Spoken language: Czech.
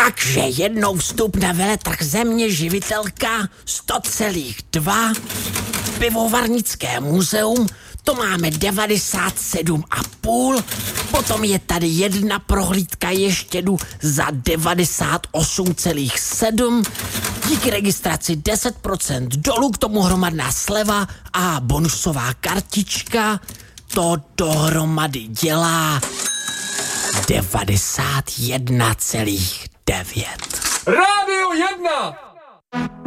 Takže jednou vstup na veletrh Země živitelka 100,2, pivovarnické muzeum, to máme 97,5, potom je tady jedna prohlídka ještědu za 98,7, díky registraci 10% dolů, k tomu hromadná sleva a bonusová kartička, to dohromady dělá 91,9. Rádio 1!